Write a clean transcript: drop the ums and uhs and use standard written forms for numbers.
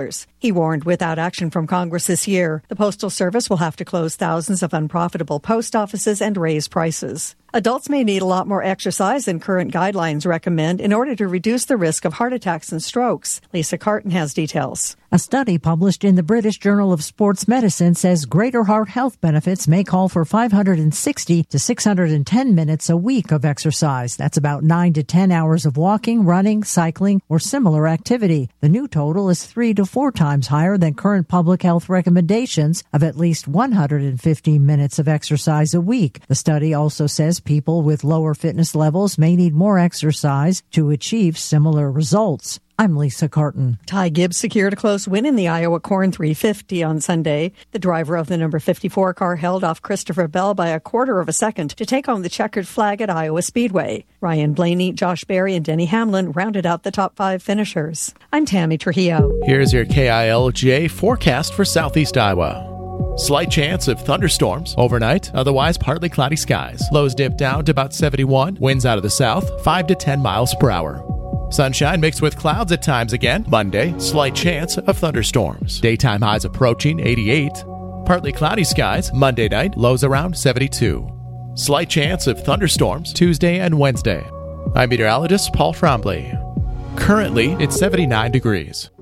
He warned without action from Congress this year, the Postal Service will have to close thousands of unprofitable post offices and raise prices. Adults may need a lot more exercise than current guidelines recommend in order to reduce the risk of heart attacks and strokes. Lisa Carton has details. A study published in the British Journal of Sports Medicine says greater heart health benefits may call for 560 to 610 minutes a week of exercise. That's about 9 to 10 hours of walking, running, cycling, or similar activity. The new total is 3 to 4 times higher than current public health recommendations of at least 150 minutes of exercise a week. The study also says people with lower fitness levels may need more exercise to achieve similar results. I'm Lisa Carton. Ty Gibbs secured a close win in the Iowa Corn 350 on Sunday. The driver of the number 54 car held off Christopher Bell by a quarter of a second to take home the checkered flag at Iowa Speedway. Ryan Blaney, Josh Berry, and Denny Hamlin rounded out the top 5 finishers. I'm Tammy Trujillo. Here's your KILJ forecast for southeast Iowa. Slight chance of thunderstorms overnight, otherwise partly cloudy skies. Lows dip down to about 71, winds out of the south, 5 to 10 miles per hour. Sunshine mixed with clouds at times again. Monday, slight chance of thunderstorms. Daytime highs approaching 88. Partly cloudy skies. Monday night, lows around 72. Slight chance of thunderstorms Tuesday and Wednesday. I'm meteorologist Paul Frombley. Currently, it's 79 degrees.